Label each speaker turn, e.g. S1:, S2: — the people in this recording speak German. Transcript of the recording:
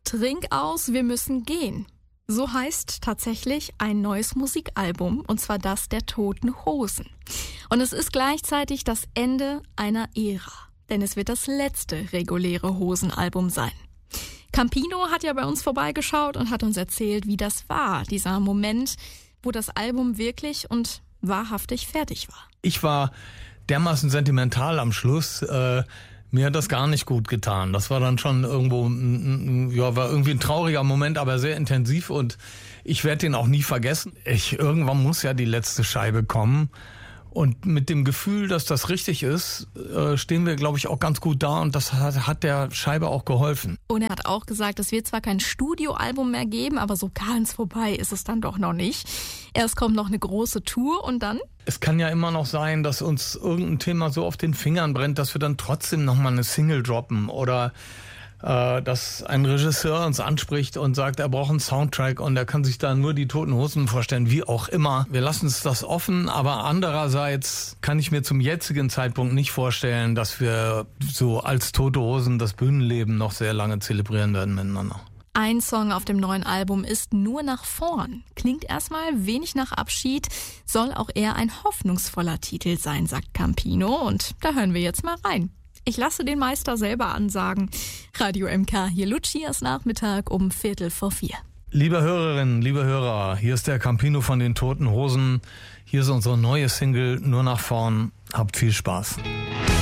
S1: Trink aus, wir müssen gehen. So heißt tatsächlich ein neues Musikalbum, und zwar das der Toten Hosen. Und es ist gleichzeitig das Ende einer Ära, denn es wird das letzte reguläre Hosenalbum sein. Campino hat ja bei uns vorbeigeschaut und hat uns erzählt, wie das war, dieser Moment, wo das Album wirklich und wahrhaftig fertig war.
S2: Ich war dermaßen sentimental am Schluss. Mir hat das gar nicht gut getan. Das war dann schon irgendwo, war irgendwie ein trauriger Moment, aber sehr intensiv, und ich werde den auch nie vergessen. Irgendwann muss ja die letzte Scheibe kommen. Und mit dem Gefühl, dass das richtig ist, stehen wir, glaube ich, auch ganz gut da, und das hat der Scheibe auch geholfen.
S1: Und er hat auch gesagt, es wird zwar kein Studioalbum mehr geben, aber so ganz vorbei ist es dann doch noch nicht. Erst kommt noch eine große Tour und dann?
S2: Es kann ja immer noch sein, dass uns irgendein Thema so auf den Fingern brennt, dass wir dann trotzdem nochmal eine Single droppen, oder dass ein Regisseur uns anspricht und sagt, er braucht einen Soundtrack und er kann sich da nur die Toten Hosen vorstellen, wie auch immer. Wir lassen es das offen, aber andererseits kann ich mir zum jetzigen Zeitpunkt nicht vorstellen, dass wir so als Tote Hosen das Bühnenleben noch sehr lange zelebrieren werden miteinander.
S1: Ein Song auf dem neuen Album ist Nur nach vorn. Klingt erstmal wenig nach Abschied, soll auch eher ein hoffnungsvoller Titel sein, sagt Campino, und da hören wir jetzt mal rein. Ich lasse den Meister selber ansagen. Radio MK, hier Lucias Nachmittag um 3:45.
S2: Liebe Hörerinnen, liebe Hörer, hier ist der Campino von den Toten Hosen. Hier ist unsere neue Single Nur nach vorn. Habt viel Spaß.